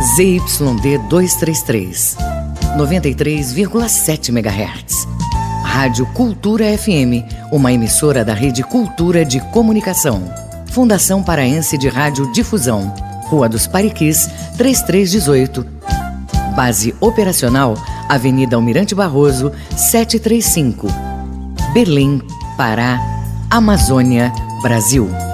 ZYD 233, 93,7 MHz. Rádio Cultura FM, uma emissora da Rede Cultura de Comunicação. Fundação Paraense de Rádio Difusão, Rua dos Pariquis, 3318. Base operacional, Avenida Almirante Barroso, 735. Belém, Pará, Amazônia, Brasil.